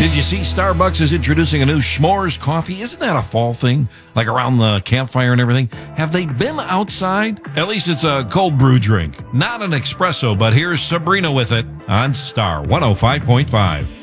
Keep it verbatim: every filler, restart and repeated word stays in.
Did you see Starbucks is introducing a new s'mores coffee? Isn't that a fall thing? Like around the campfire and everything? Have they been outside? At least it's a cold brew drink. Not an espresso, but here's Sabrina with it on Star one oh five point five.